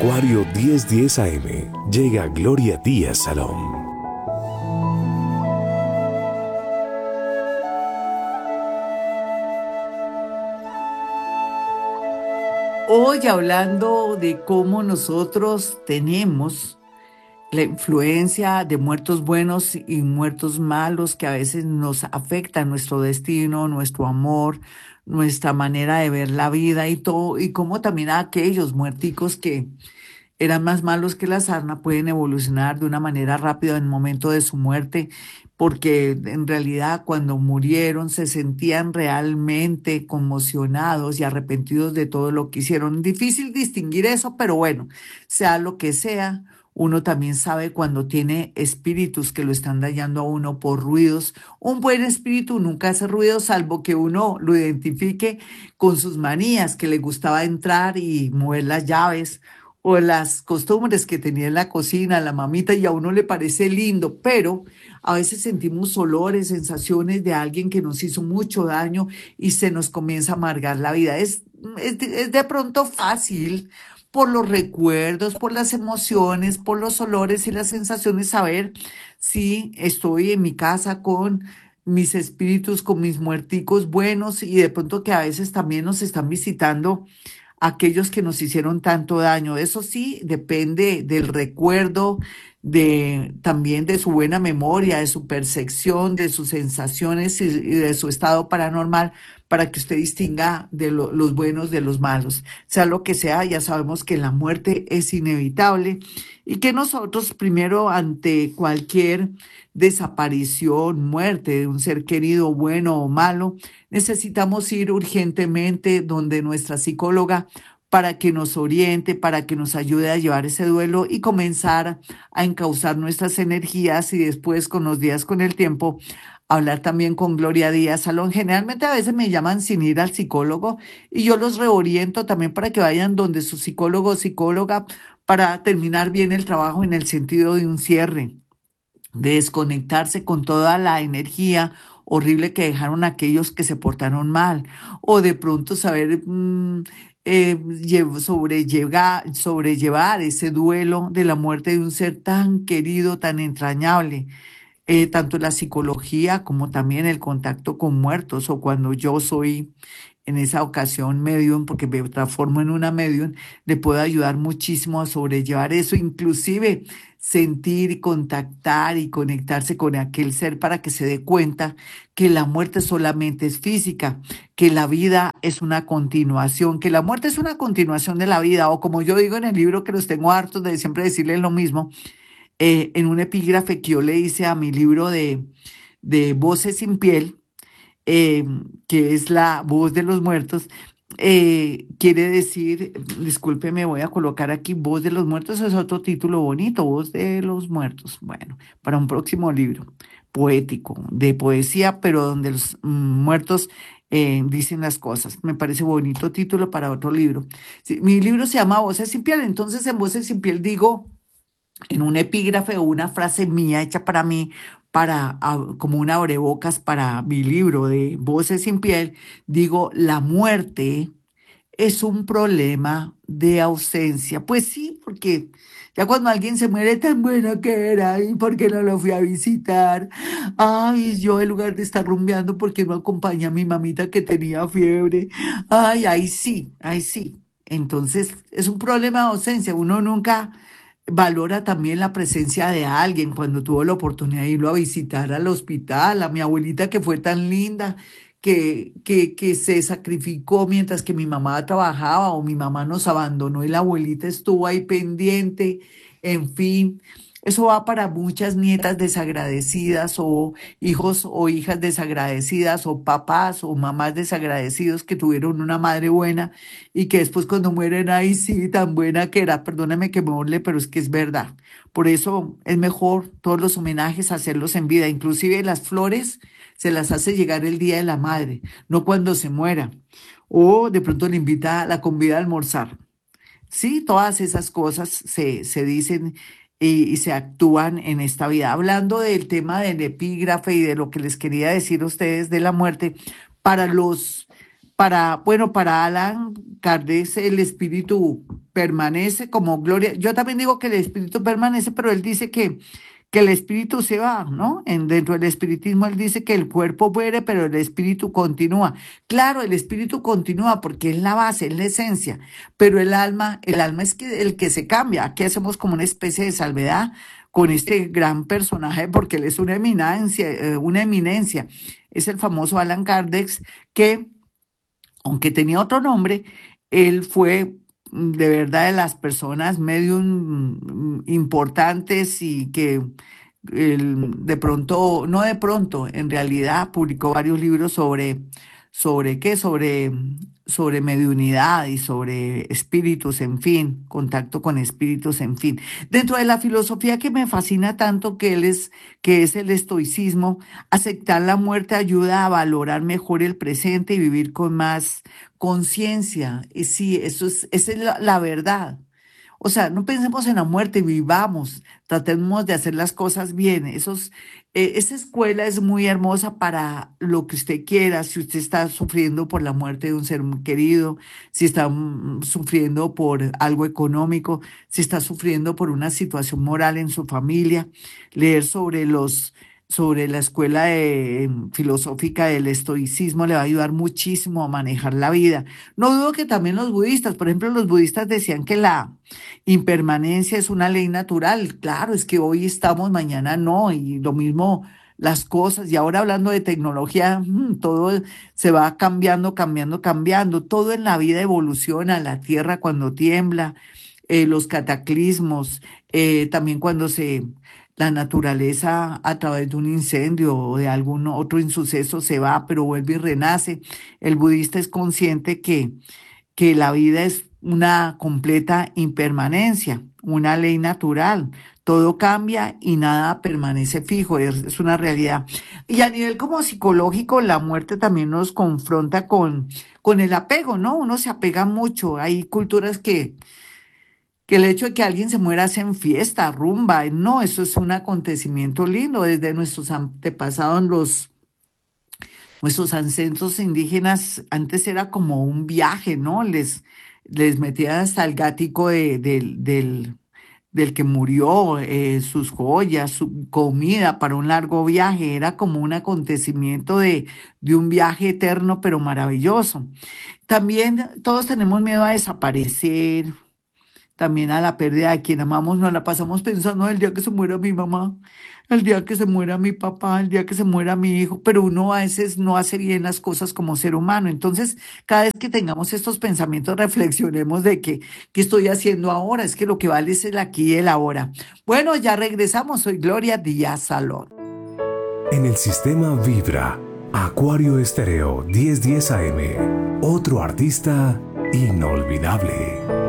Acuario 10:10 AM. Llega Gloria Díaz Salón. Hoy hablando de cómo nosotros tenemos la influencia de muertos buenos y muertos malos que a veces nos afectan nuestro destino, nuestro amor, nuestra manera de ver la vida y todo, y cómo también aquellos muerticos que eran más malos que la sarna pueden evolucionar de una manera rápida en el momento de su muerte, porque en realidad cuando murieron se sentían realmente conmocionados y arrepentidos de todo lo que hicieron. Difícil distinguir eso, pero bueno, sea lo que sea, uno también sabe cuando tiene espíritus que lo están dañando a uno por ruidos. Un buen espíritu nunca hace ruido, salvo que uno lo identifique con sus manías, que le gustaba entrar y mover las llaves o las costumbres que tenía en la cocina, la mamita, y a uno le parece lindo, pero a veces sentimos olores, sensaciones de alguien que nos hizo mucho daño y se nos comienza a amargar la vida. Es de pronto fácil por los recuerdos, por las emociones, por los olores y las sensaciones, saber si estoy en mi casa con mis espíritus, con mis muerticos buenos y de pronto que a veces también nos están visitando aquellos que nos hicieron tanto daño. Eso sí, depende del recuerdo, también de su buena memoria, de su percepción, de sus sensaciones y de su estado paranormal, para que usted distinga de los buenos de los malos. Sea lo que sea, ya sabemos que la muerte es inevitable y que nosotros primero ante cualquier desaparición, muerte de un ser querido, bueno o malo, necesitamos ir urgentemente donde nuestra psicóloga para que nos oriente, para que nos ayude a llevar ese duelo y comenzar a encauzar nuestras energías y después con los días, con el tiempo, hablar también con Gloria Díaz Salón. Generalmente a veces me llaman sin ir al psicólogo y yo los reoriento también para que vayan donde su psicólogo o psicóloga para terminar bien el trabajo en el sentido de un cierre, de desconectarse con toda la energía horrible que dejaron aquellos que se portaron mal, o de pronto saber sobrellevar ese duelo de la muerte de un ser tan querido, tan entrañable. Tanto la psicología como también el contacto con muertos, o cuando yo soy en esa ocasión medium, porque me transformo en una medium, le puedo ayudar muchísimo a sobrellevar eso, inclusive sentir y contactar y conectarse con aquel ser para que se dé cuenta que la muerte solamente es física, que la vida es una continuación, que la muerte es una continuación de la vida, o como yo digo en el libro, que los tengo hartos de siempre decirles lo mismo, en un epígrafe que yo le hice a mi libro de Voces sin piel, eh, que es la voz de los muertos, quiere decir, discúlpeme, voy a colocar aquí Voz de los Muertos, es otro título bonito, Voz de los Muertos. Bueno, para un próximo libro poético, de poesía, pero donde los muertos dicen las cosas. Me parece bonito título para otro libro. Sí, mi libro se llama Voces sin piel, entonces en Voces sin piel digo en un epígrafe o una frase mía hecha para mí, como un abrebocas para mi libro de Voces sin piel, digo, la muerte es un problema de ausencia. Pues sí, porque ya cuando alguien se muere tan buena que era, ¿y por qué no lo fui a visitar? Ay, yo en lugar de estar rumbeando, ¿por qué no acompañé a mi mamita que tenía fiebre? Ay, ahí sí, ahí sí. Entonces, es un problema de ausencia. Uno nunca valora también la presencia de alguien cuando tuvo la oportunidad de irlo a visitar al hospital, a mi abuelita que fue tan linda, que se sacrificó mientras que mi mamá trabajaba o mi mamá nos abandonó y la abuelita estuvo ahí pendiente, en fin. Eso va para muchas nietas desagradecidas o hijos o hijas desagradecidas o papás o mamás desagradecidos que tuvieron una madre buena y que después cuando mueren, ay, sí, tan buena que era, perdóname que me burle, pero es que es verdad. Por eso es mejor todos los homenajes hacerlos en vida, inclusive las flores se las hace llegar el día de la madre, no cuando se muera. O de pronto le invita, la convida a almorzar. Sí, todas esas cosas se dicen y se actúan en esta vida. Hablando del tema del epígrafe y de lo que les quería decir a ustedes de la muerte, para bueno, para Alan Kardec, el espíritu permanece como gloria. Yo también digo que el espíritu permanece, pero él dice que el espíritu se va, ¿no? Dentro del espiritismo él dice que el cuerpo muere, pero el espíritu continúa. Claro, el espíritu continúa porque es la base, es la esencia, pero el alma es que, el que se cambia. Aquí hacemos como una especie de salvedad con este gran personaje porque él es una eminencia. Es el famoso Alan Kardec que, aunque tenía otro nombre, él fue de verdad de las personas medium importantes y que de pronto, no de pronto, en realidad publicó varios libros sobre qué, sobre mediunidad y sobre espíritus, en fin, contacto con espíritus, en fin. Dentro de la filosofía que me fascina tanto que es el estoicismo, aceptar la muerte ayuda a valorar mejor el presente y vivir con más conciencia. Y sí, esa es la verdad. O sea, no pensemos en la muerte, vivamos, tratemos de hacer las cosas bien. Esa escuela es muy hermosa para lo que usted quiera, si usted está sufriendo por la muerte de un ser muy querido, si está sufriendo por algo económico, si está sufriendo por una situación moral en su familia, leer sobre la escuela filosófica del estoicismo le va a ayudar muchísimo a manejar la vida. No dudo que también los budistas, por ejemplo, los budistas decían que la impermanencia es una ley natural. Claro, es que hoy estamos, mañana no, y lo mismo las cosas. Y ahora hablando de tecnología, todo se va cambiando, cambiando, cambiando. Todo en la vida evoluciona, la tierra cuando tiembla, los cataclismos, también cuando la naturaleza a través de un incendio o de algún otro insuceso se va, pero vuelve y renace. El budista es consciente que la vida es una completa impermanencia, una ley natural. Todo cambia y nada permanece fijo, es una realidad. Y a nivel como psicológico, la muerte también nos confronta con el apego, ¿no? Uno se apega mucho. Hay culturas que el hecho de que alguien se muera hacen fiesta, rumba. No, eso es un acontecimiento lindo. Desde nuestros antepasados, nuestros ancestros indígenas, antes era como un viaje, ¿no? Les metían hasta el gático del que murió, sus joyas, su comida para un largo viaje. Era como un acontecimiento de un viaje eterno, pero maravilloso. También todos tenemos miedo a desaparecer, también a la pérdida de quien amamos. Nos la pasamos pensando el día que se muera mi mamá, el día que se muera mi papá, el día que se muera mi hijo, pero uno a veces no hace bien las cosas como ser humano. Entonces, cada vez que tengamos estos pensamientos, reflexionemos de qué estoy haciendo ahora. Es que lo que vale es el aquí y el ahora. Bueno, ya regresamos. Soy Gloria Díaz Salón. En el sistema Vibra, Acuario Estéreo 1010 AM, otro artista inolvidable.